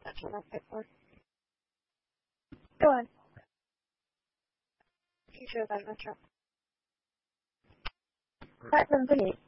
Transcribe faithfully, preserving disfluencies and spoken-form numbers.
That's what I pay for. Go on. Future of Adventure. Part from Vinny.